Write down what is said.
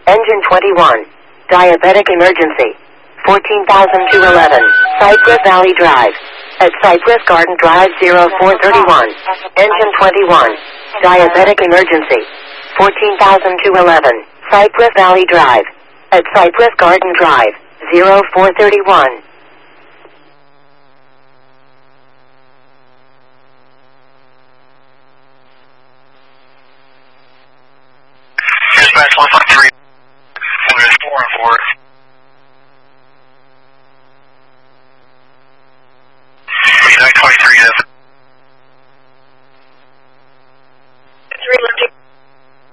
Engine 21. Diabetic emergency. 14,211. Cypress Valley Drive. At Cypress Garden Drive 0431. Engine 21. Diabetic emergency. 14,211. Cypress Valley Drive. At Cypress Garden Drive 0431. Dispatch 153. 4 and 4.